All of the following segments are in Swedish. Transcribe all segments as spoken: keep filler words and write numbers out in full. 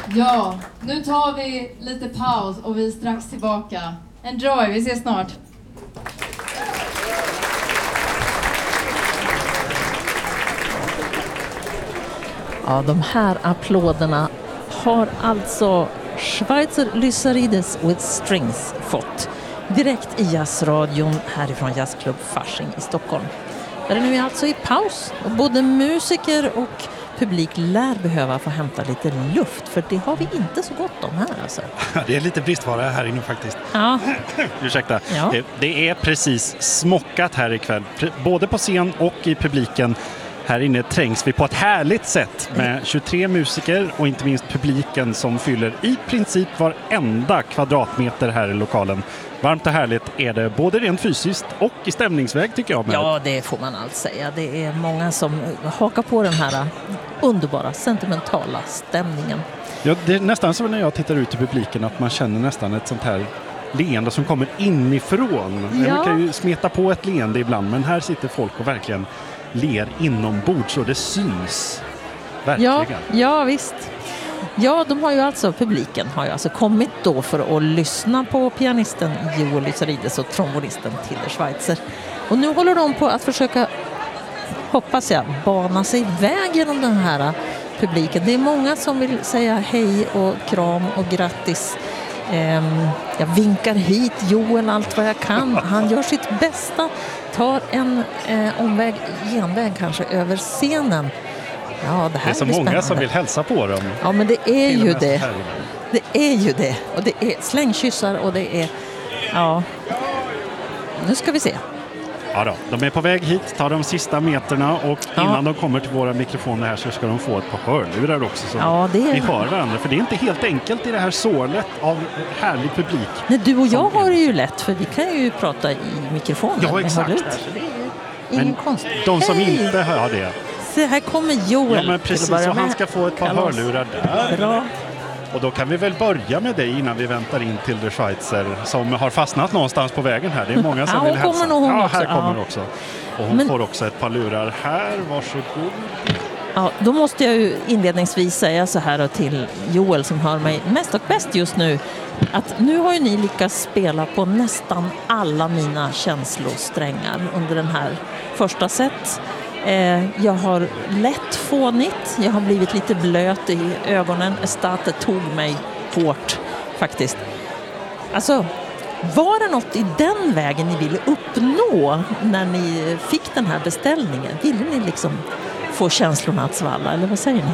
Ja, nu tar vi lite paus och vi är strax tillbaka. Enjoy, vi ses snart. Ja, de här applåderna har alltså Schweitzer Lysarides with Strings fått direkt i jazzradion härifrån Jazzklubb Fasching i Stockholm. Där det nu är alltså i paus och både musiker och publik lär behöva få hämta lite luft, för det har vi inte så gott om här alltså. Det är lite bristvara här inne faktiskt. Ja. Ursäkta. Ja. Det, det är precis smockat här ikväll, både på scen och i publiken. Här inne trängs vi på ett härligt sätt med tjugotre musiker och inte minst publiken som fyller i princip varenda kvadratmeter här i lokalen. Varmt och härligt är det både rent fysiskt och i stämningsväg tycker jag. Med. Ja, det får man allt säga. Det är många som hakar på den här underbara, sentimentala stämningen. Ja, det är nästan som när jag tittar ut i publiken att man känner nästan ett sånt här leende som kommer inifrån. Ja. Man kan ju smeta på ett leende ibland, men här sitter folk och verkligen ler inombords så det syns. Verkligen. Ja, ja visst. Ja, de har ju alltså, publiken har ju alltså kommit då för att lyssna på pianisten Joel Lysarides och trombonisten Tilde Schweitzer. Och nu håller de på att försöka, hoppas jag, bana sig iväg genom den här publiken. Det är många som vill säga hej och kram och grattis. Ehm, jag vinkar hit Joel allt vad jag kan. Han gör sitt bästa. Tar en eh, omväg, genväg kanske, över scenen. Ja, det här det är så blir många spännande. som vill hälsa på dem. Ja, men det är Till ju och med det. här. Det är ju det. Och det är slängkyssar och det är... Ja. Nu ska vi se. Ja då, de är på väg hit, tar de sista meterna och Ja. innan de kommer till våra mikrofoner här så ska de få ett par hörlurar också så Ja, det är- vi hör varandra. För det är inte helt enkelt i det här sålet av härlig publik. Nej, du och jag Som- har det ju lätt, för vi kan ju prata i mikrofonen. Ja, med exakt. hörlurar, så det är ju ingen Men konst. de som Hej! inte hör det. Se, här kommer Joel. Ja, men till precis, att börja och han med. ska få ett par Kalas. hörlurar där. Bra. Och då kan vi väl börja med dig innan vi väntar in till de Schweitzer som har fastnat någonstans på vägen här. Det är många som Ja, hon vill hälsa. kommer nog hon ja, också. här kommer Ja. också. Och hon Men- får också ett par lurar här. Varsågod. Ja, då måste jag ju inledningsvis säga så här till Joel som hör mig mest och bäst just nu, att nu har ju ni lyckats spela på nästan alla mina känslosträngar under den här första set. Eh, jag har lätt fånigt, jag har blivit lite blöt i ögonen. Estate tog mig hårt faktiskt. Alltså, var det något i den vägen ni ville uppnå när ni fick den här beställningen? Ville ni liksom få känslorna att svalla, eller vad säger ni?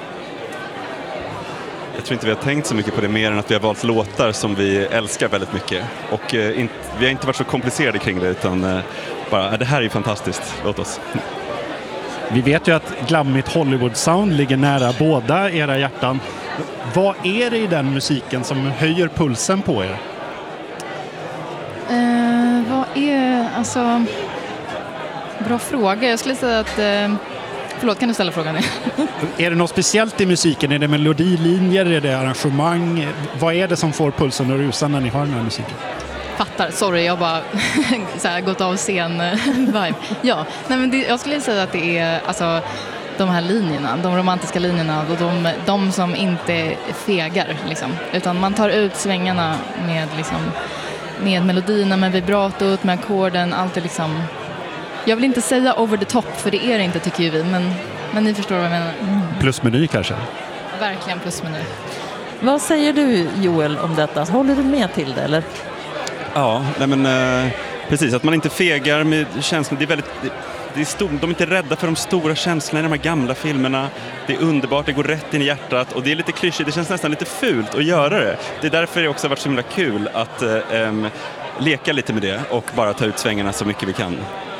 Jag tror inte vi har tänkt så mycket på det mer än att vi har valt låtar som vi älskar väldigt mycket. Och eh, inte, vi har inte varit så komplicerade kring det, utan eh, bara, det här är ju fantastiskt, låt oss. Vi vet ju att glammigt Hollywood-sound ligger nära båda era hjärtan. Vad är det i den musiken som höjer pulsen på er? Eh, vad är, alltså, bra fråga. Jag skulle säga att, eh, förlåt, kan du ställa frågan nu? Är det något speciellt i musiken? Är det melodilinjer? Är det arrangemang? Vad är det som får pulsen att rusa när ni har den här musiken? Fattar, sorry, jag har bara så här, gått av scen-vibe. Ja, nej, men det, jag skulle säga att det är alltså, de här linjerna, de romantiska linjerna och de, de som inte fegar, liksom. Utan man tar ut svängarna med, liksom, med melodierna, med vibratot, med ackorden, allt är liksom... Jag vill inte säga over the top, för det är det inte, tycker ju vi, men, men ni förstår vad jag menar. Plusmeny kanske? Verkligen plusmeny. Vad säger du, Joel, om detta? Håller du med till det, eller? Ja, nej men eh, precis, att man inte fegar med känslor. Det är väldigt, det, det är stor, de är inte rädda för de stora känslorna i de här gamla filmerna. Det är underbart, det går rätt in i hjärtat och det är lite klyschigt, det känns nästan lite fult att göra det. Det är därför det också har varit så himla kul att eh, leka lite med det och bara ta ut svängarna så mycket vi kan.